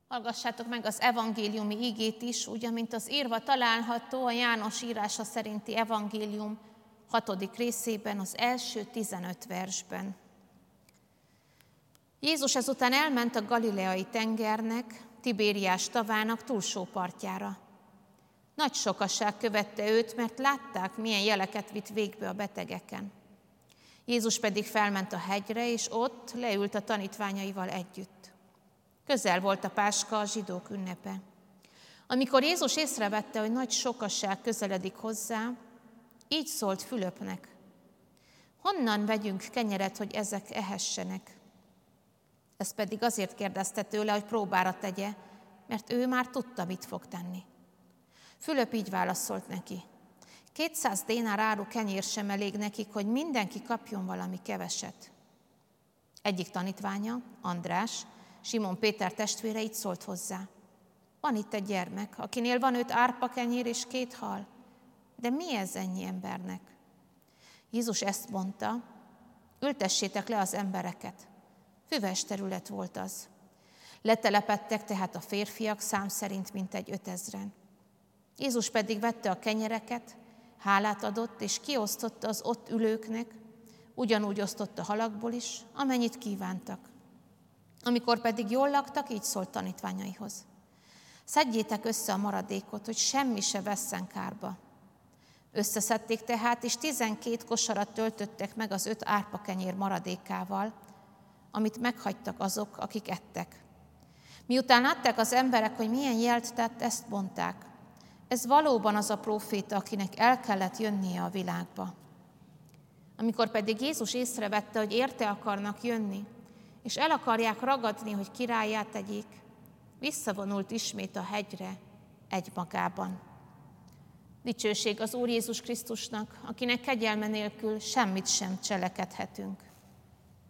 Hallgassátok meg az evangéliumi igét is, úgy, amint az írva található a János írása szerinti evangélium 6. részében, az első 15 versben. Jézus ezután elment a Galileai tengernek, Tibériás tavának túlsó partjára. Nagy sokaság követte őt, mert látták, milyen jeleket vitt végbe a betegeken. Jézus pedig felment a hegyre, és ott leült a tanítványaival együtt. Közel volt a Páska, a zsidók ünnepe. Amikor Jézus észrevette, hogy nagy sokaság közeledik hozzá, így szólt Fülöpnek: honnan vegyünk kenyeret, hogy ezek ehessenek? Ezt pedig azért kérdezte tőle, hogy próbára tegye, mert ő már tudta, mit fog tenni. Fülöp így válaszolt neki: 200 dénár áru kenyér sem elég nekik, hogy mindenki kapjon valami keveset. Egyik tanítványa, András, Simon Péter testvére így szólt hozzá: van itt egy gyermek, akinél van 5 árpakenyér és 2 hal, de mi ez ennyi embernek? Jézus ezt mondta: ültessétek le az embereket. Füves terület volt az. Letelepedtek tehát a férfiak szám szerint mintegy 5000-en. Jézus pedig vette a kenyereket, hálát adott, és kiosztotta az ott ülőknek, ugyanúgy osztotta halakból is, amennyit kívántak. Amikor pedig jól laktak, így szólt tanítványaihoz: szedjétek össze a maradékot, hogy semmi se vesszen kárba. Összeszedték tehát, és 12 kosarat töltöttek meg az 5 árpakenyér maradékával, amit meghagytak azok, akik ettek. Miután látták az emberek, hogy milyen jelt tett, ezt mondták: ez valóban az a próféta, akinek el kellett jönnie a világba. Amikor pedig Jézus észrevette, hogy érte akarnak jönni, és el akarják ragadni, hogy királlyá tegyék, visszavonult ismét a hegyre egymagában. Dicsőség az Úr Jézus Krisztusnak, akinek kegyelme nélkül semmit sem cselekedhetünk.